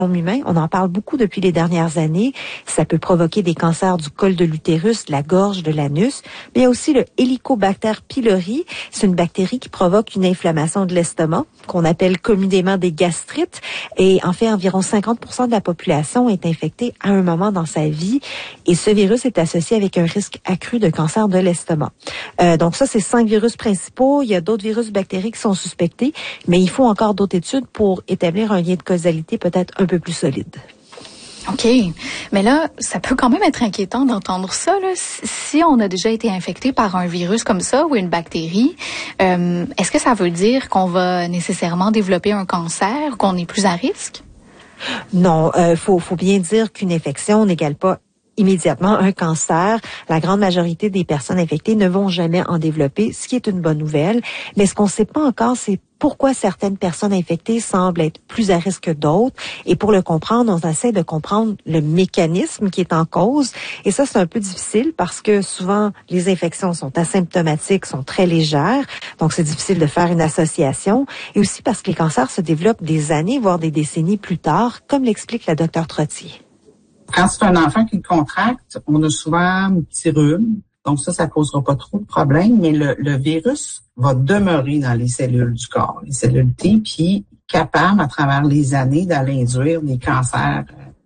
humain. On en parle beaucoup depuis les dernières années. Ça peut provoquer des cancers du col de l'utérus, de la gorge, de l'anus. Mais il y a aussi le Helicobacter pylori. C'est une bactérie qui provoque une inflammation de l'estomac, qu'on appelle communément des gastrites. Et en fait, environ 50% de la population est infectée à un moment dans sa vie. Et ce virus est associé avec un risque accru de cancer de l'estomac. Donc ça, c'est 5 virus principaux. Il y a d'autres virus bactéries qui sont suspectés, mais il faut encore d'autres études pour établir un lien de causalité peut-être un peu plus solide. OK. Mais là, ça peut quand même être inquiétant d'entendre ça, là. Si on a déjà été infecté par un virus comme ça ou une bactérie, est-ce que ça veut dire qu'on va nécessairement développer un cancer, qu'on est plus à risque? Non, faut bien dire qu'une infection n'égale pas immédiatement un cancer. La grande majorité des personnes infectées ne vont jamais en développer, ce qui est une bonne nouvelle. Mais ce qu'on ne sait pas encore, c'est pourquoi certaines personnes infectées semblent être plus à risque que d'autres. Et pour le comprendre, on essaie de comprendre le mécanisme qui est en cause. Et ça, c'est un peu difficile parce que souvent, les infections sont asymptomatiques, sont très légères. Donc, c'est difficile de faire une association. Et aussi parce que les cancers se développent des années, voire des décennies plus tard, comme l'explique la docteure Trottier. Quand c'est un enfant qui le contracte, on a souvent un petit rhume. Donc ça causera pas trop de problèmes, mais le virus va demeurer dans les cellules du corps, les cellules T, puis capable, à travers les années, d'aller induire des cancers.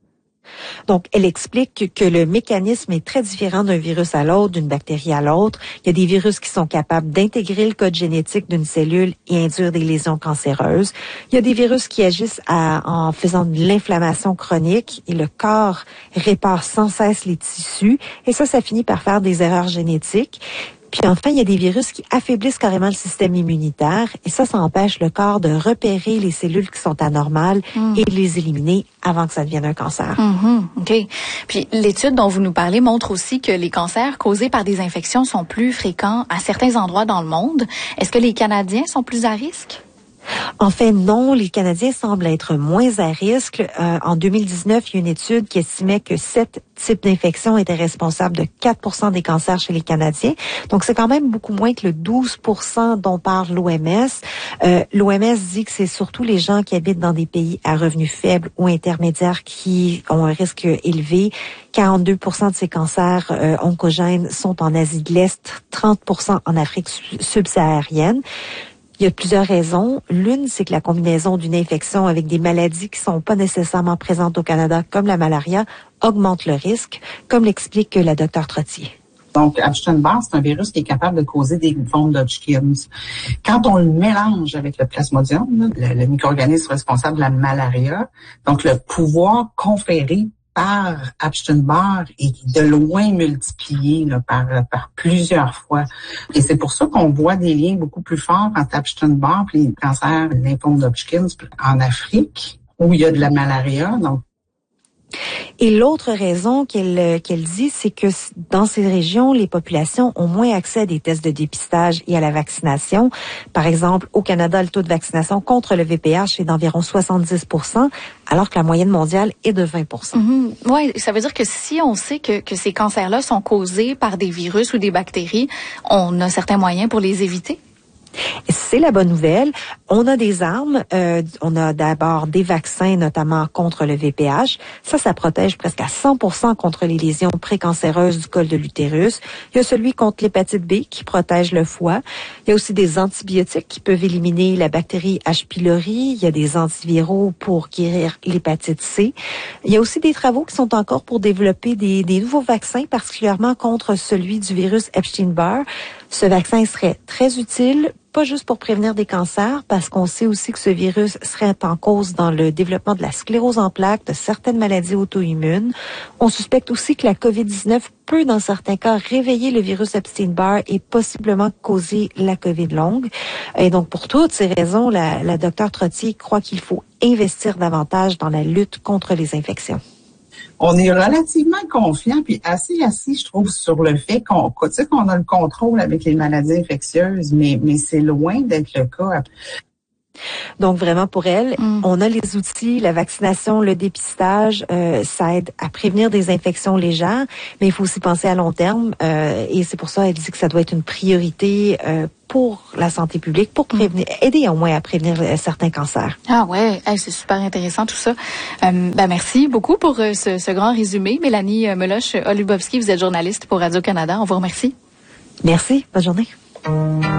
Donc, elle explique que le mécanisme est très différent d'un virus à l'autre, d'une bactérie à l'autre. Il y a des virus qui sont capables d'intégrer le code génétique d'une cellule et induire des lésions cancéreuses. Il y a des virus qui agissent en faisant de l'inflammation chronique et le corps répare sans cesse les tissus. Et ça finit par faire des erreurs génétiques. Puis enfin, il y a des virus qui affaiblissent carrément le système immunitaire et ça empêche le corps de repérer les cellules qui sont anormales et de les éliminer avant que ça devienne un cancer. OK. Puis l'étude dont vous nous parlez montre aussi que les cancers causés par des infections sont plus fréquents à certains endroits dans le monde. Est-ce que les Canadiens sont plus à risque? En fait, non, les Canadiens semblent être moins à risque. En 2019, il y a une étude qui estimait que 7 types d'infections étaient responsables de 4% des cancers chez les Canadiens. Donc, c'est quand même beaucoup moins que le 12% dont parle l'OMS. L'OMS dit que c'est surtout les gens qui habitent dans des pays à revenus faibles ou intermédiaires qui ont un risque élevé. 42% de ces cancers oncogènes sont en Asie de l'Est, 30% en Afrique subsaharienne. Il y a plusieurs raisons. L'une, c'est que la combinaison d'une infection avec des maladies qui sont pas nécessairement présentes au Canada, comme la malaria, augmente le risque, comme l'explique la docteure Trottier. Donc, Epstein-Barr, c'est un virus qui est capable de causer des lymphomes d'Hodgkin's. Quand on le mélange avec le plasmodium, le micro-organisme responsable de la malaria, donc le pouvoir conféré par Epstein-Barr est de loin multiplié par plusieurs fois. Et c'est pour ça qu'on voit des liens beaucoup plus forts entre Epstein-Barr et les cancers, les lymphomes d'Hodgkin's en Afrique, où il y a de la malaria. Donc, et l'autre raison qu'elle dit, c'est que dans ces régions, les populations ont moins accès à des tests de dépistage et à la vaccination. Par exemple, au Canada, le taux de vaccination contre le VPH est d'environ 70%, alors que la moyenne mondiale est de 20%. Oui, ça veut dire que si on sait que ces cancers-là sont causés par des virus ou des bactéries, on a certains moyens pour les éviter? C'est la bonne nouvelle. On a des armes. On a d'abord des vaccins, notamment contre le VPH. Ça protège presque à 100% contre les lésions précancéreuses du col de l'utérus. Il y a celui contre l'hépatite B qui protège le foie. Il y a aussi des antibiotiques qui peuvent éliminer la bactérie H. pylori. Il y a des antiviraux pour guérir l'hépatite C. Il y a aussi des travaux qui sont encore pour développer des nouveaux vaccins, particulièrement contre celui du virus Epstein-Barr. Ce vaccin serait très utile, pas juste pour prévenir des cancers, parce qu'on sait aussi que ce virus serait en cause dans le développement de la sclérose en plaques, de certaines maladies auto-immunes. On suspecte aussi que la COVID-19 peut, dans certains cas, réveiller le virus Epstein-Barr et possiblement causer la COVID longue. Et donc, pour toutes ces raisons, la docteure Trottier croit qu'il faut investir davantage dans la lutte contre les infections. On est relativement confiant puis assez assis, je trouve, sur le fait qu'on a le contrôle avec les maladies infectieuses, mais c'est loin d'être le cas. Donc vraiment pour elle, on a les outils, la vaccination, le dépistage, ça aide à prévenir des infections légères, mais il faut aussi penser à long terme et c'est pour ça elle dit que ça doit être une priorité pour la santé publique, pour prévenir, aider au moins à prévenir certains cancers. Ah ouais, c'est super intéressant tout ça. Merci beaucoup pour ce grand résumé. Mélanie Meloche-Olubowski, vous êtes journaliste pour Radio-Canada. On vous remercie. Merci, bonne journée.